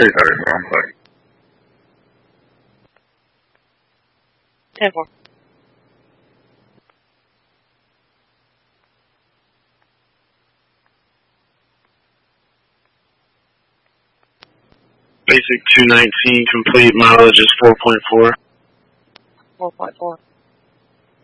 I'm sorry. 10-4. Basic 219, complete mileage is 4.4. 4.4.